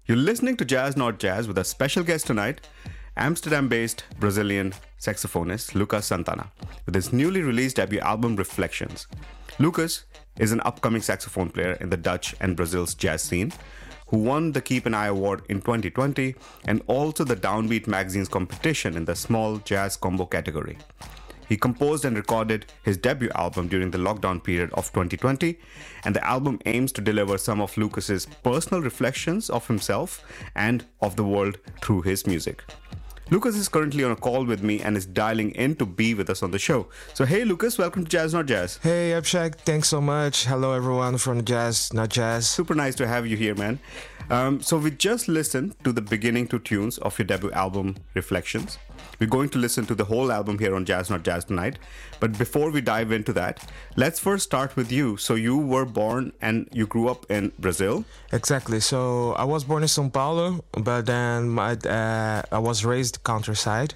You're listening to Jazz Not Jazz with a special guest tonight, Amsterdam-based Brazilian saxophonist Lucas Santana, with his newly released debut album Reflections. Lucas is an upcoming saxophone player in the Dutch and Brazil's jazz scene, who won the Keep an Eye Award in 2020 and also the Downbeat magazine's competition in the small jazz combo category. He composed and recorded his debut album during the lockdown period of 2020, and the album aims to deliver some of Lucas's personal reflections of himself and of the world through his music. Lucas is currently on a call with me and is dialing in to be with us on the show. So hey Lucas, welcome to Jazz Not Jazz. Hey Abhishek, thanks so much. Hello everyone from Jazz Not Jazz. Super nice to have you here, man. So we just listened to the beginning two tunes of your debut album, Reflections. We're going to listen to the whole album here on Jazz Not Jazz tonight. But before we dive into that, let's first start with you. So you were born and you grew up in Brazil? Exactly. So I was born in São Paulo, but then I was raised countryside.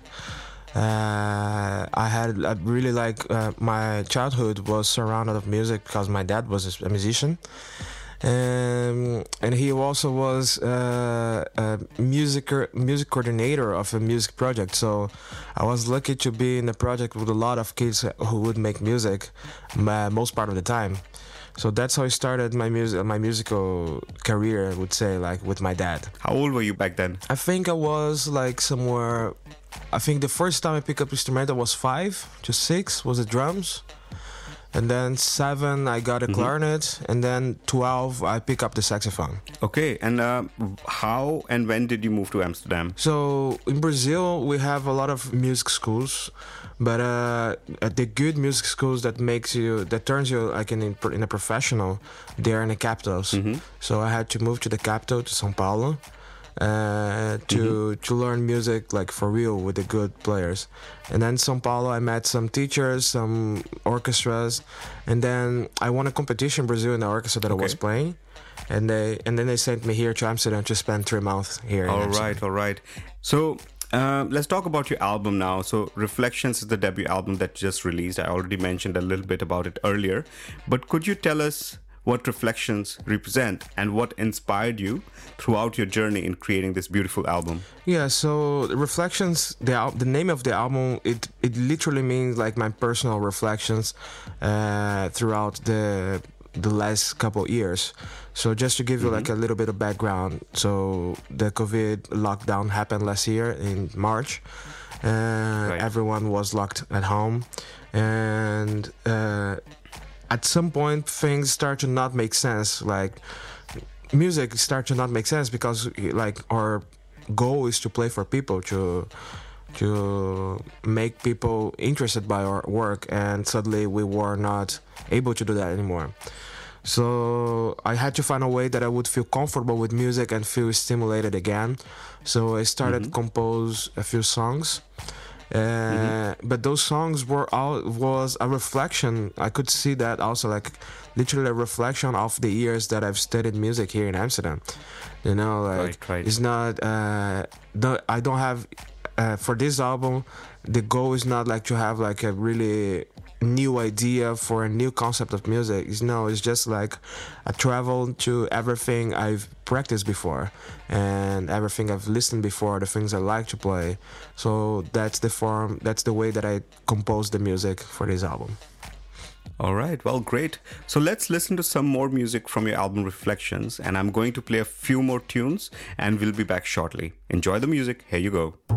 I really my childhood was surrounded of music because my dad was a musician. And he also was a music coordinator of a music project. So I was lucky to be in a project with a lot of kids who would make music most part of the time. So that's how I started my musical career, I would say, like with my dad. How old were you back then? I think I was like somewhere. I think the first time I picked up instrument I was 5 to 6 was the drums. And then 7, I got a clarinet, and then 12, I pick up the saxophone. Okay, and how and when did you move to Amsterdam? So in Brazil, we have a lot of music schools, but the good music schools that turns you like in a professional, they're in the capitals. So I had to move to the capital, to São Paulo. To learn music like for real with the good players. And then São Paulo I met some teachers, some orchestras, and then I won a competition in Brazil in the orchestra that I was playing, and then they sent me here to Amsterdam to spend 3 months here. All right. So let's talk about your album now. So Reflections is the debut album that just released. I already mentioned a little bit about it earlier, but could you tell us what Reflections represent and what inspired you throughout your journey in creating this beautiful album? Yeah, so Reflections, the name of the album, it literally means like my personal reflections throughout the last couple of years. So just to give you like a little bit of background, so the COVID lockdown happened last year in March. Everyone was locked at home, and at some point things start to not make sense. Like music start to not make sense because like our goal is to play for people, to make people interested by our work, and suddenly we were not able to do that anymore. So I had to find a way that I would feel comfortable with music and feel stimulated again. So I started to compose a few songs. But those songs was a reflection. I could see that also, like literally a reflection of the years that I've studied music here in Amsterdam. You know, like it's not. I don't have for this album. The goal is not like to have like a really new idea for a new concept of music. It's just like a travel to everything I've practiced before and everything I've listened before, the things I like to play. So that's the way that I compose the music for this album. All right, well, great. So let's listen to some more music from your album Reflections, and I'm going to play a few more tunes and we'll be back shortly. Enjoy the music. Here you go.